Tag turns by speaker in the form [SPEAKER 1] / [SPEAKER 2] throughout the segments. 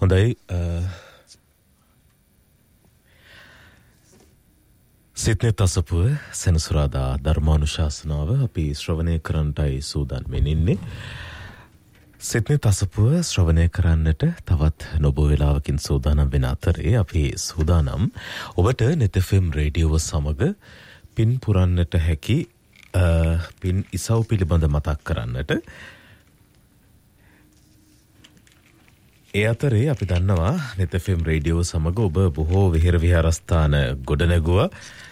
[SPEAKER 1] හොඳයි සිත්නෙත් අසපුව සෙනසුරාදා ධර්මානුශාසනාව අපි ශ්‍රවණය කරන්නටයි සූදානම් ඉන්නේ. සිත්නෙත් අසපුව ශ්‍රවණය කරන්නට තවත් නොබෝ වේලාවකින් සූදානම් වෙන අතරේ අපි සූදානම් ඔබට net FM රේඩියෝව සමග පින් පුරන්නට හැකි පින් ඉසව් පිළිබඳ මතක් කරන්නට. ඒ අතරේ අපි දන්නවා net FM රේඩියෝ සමග ඔබ බොහෝ විහෙර විහාරස්ථාන ගොඩනැගුවා.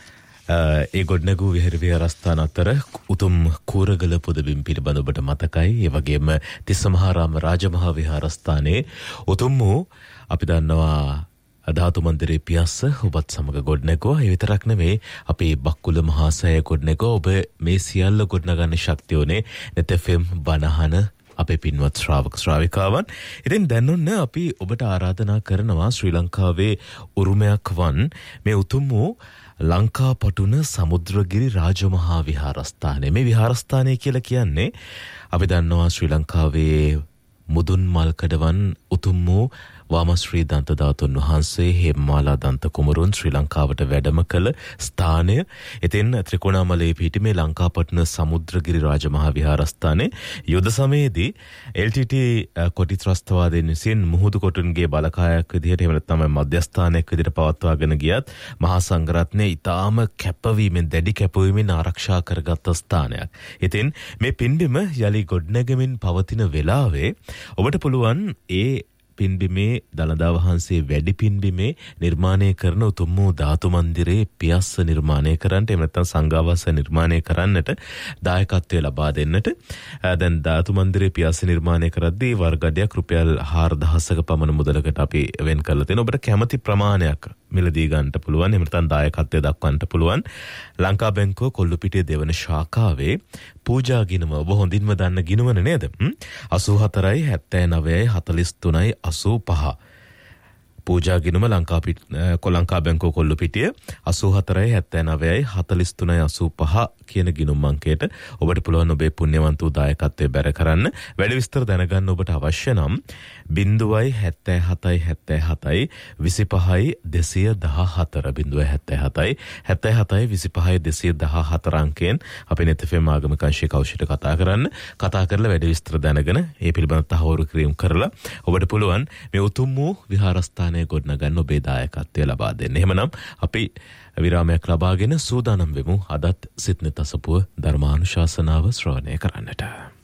[SPEAKER 1] ඒ ගොඩනැගූ විහෙර විහාරස්ථාන අතර උතුම් කූරගල පුදබිම් පිළිබඳ ඔබට මතකයි. ඒ වගේම තිස්සමහාරාම රාජමහා විහාරස්ථානයේ උතුම් වූ අපි දන්නවා ධාතු මන්දිරේ පියස්ස ඔබත් සමග ගොඩනැගුවා. ඒ විතරක් නෙමෙයි අපේ බක්කුල මහා සෑය ගොඩනැගුවා. ඔබ මේ සියල්ල ගොඩනගන්න ශක්තිය උනේ net FM බණහන අපේ පින්වත් ශ්‍රාවක ශ්‍රාවිකාවන්. ඉතින් දැන් ඔන්න අපි ඔබට ආරාධනා කරනවා ශ්‍රී ලංකාවේ උරුමයක් වන් මේ උතුම් වූ ලංකා පටුන සමුද්‍රගිරි රාජමහා විහාරස්ථානය. මේ විහාරස්ථානය කියලා කියන්නේ අපි දන්නවා ශ්‍රී ලංකාවේ මුදුන් මල්කඩවන් උතුම් වූ වාමශ්‍රී දන්ත ධාතුන් වහන්සේ හේමාලා දන්ත කුමරුන් ශ්‍රී ලංකාවට වැඩම කළ ස්ථානය. ඉතින් ත්‍රිකෝණාමලයේ පිහිටි මේ ලංකාපටන සමුද්‍රගිරි රාජමහා විහාරස්ථානයේ යුද සමයේදී LTT කොටි ත්‍රස්තවාදයෙන් විසින් මුහුදු කොටුන්ගේ බලකායක් විදිහට එහෙම නැත්නම් මධ්‍යස්ථානයක් විදිහට පවත්වාගෙන ගියත් මහා සංඝරත්නය ඊටාම කැපවීමෙන් දැඩි කැපවීමෙන් ආරක්ෂා කරගත් ස්ථානයක්. ඉතින් මේ පින්බිම යලි ගොඩනැගෙමින් පවතින වෙලාවේ ඔබට පුළුවන් ඒ පින්බිමේ දළදා වහන්සේ වැඩි පින්බිමේ නිර්මාණය කරන උතුම් වූ ධාතු මන්දිරේ පියස්ස නිර්මාණය කරන්නට එහෙම නැත්නම් සංඝාවාස නිර්මාණය කරන්නට දායකත්වය ලබා දෙන්නට. දැන් ධාතු මන්දිරේ පියස්ස නිර්මාණය කරද්දී වර්ගඩයක් රුපියල් 4000ක පමණ මුදලකට අපි වෙන් කරලා තියෙනවා. ඔබට කැමති ප්‍රමාණයක් මිලදී ගන්නට පුළුවන්. එහෙම නැත්නම් දායකත්වය දක්වන්නට පුළුවන්. ලංකා බැංකුව කොල්ලුපිටිය දෙවන ශාඛාවේ පූජා ගිණුම ඔබ හොඳින්ම දන්න ගිණුමන නේද? 84 79 43 85 පූජා ගිණුම ලංකා බැංකුව කොල්ලුපිටිය 84 79 43 85 කියන ගිණුම් අංකයට ඔබට පුළුවන් ඔබේ පුණ්‍යවන්ත වූ දායකත්වයේ බැර කරන්න. වැඩි විස්තර දැනගන්න ඔබට අවශ්‍ය නම් 077 77 25 214 077 77 25 214 අංකයෙන් අපේ net FM ආගමික අංශයේ කෞශිට කතා කරන්න. කතා කරලා වැඩි විස්තර දැනගෙන ඒ පිළිබඳව තහවුරු කිරීම කරලා ඔබට පුළුවන් මේ උතුම් වූ විහාරස්ථානයේ ගොඩනගන්න ඔබේ දායකත්වය ලබා දෙන්න. එහෙමනම් අපි විරාමයක් ලබාගෙන සූදානම් වෙමු අදත් සිත්නෙත් අසපුව ධර්මානුශාසනාව ශ්‍රවණය කරන්නට.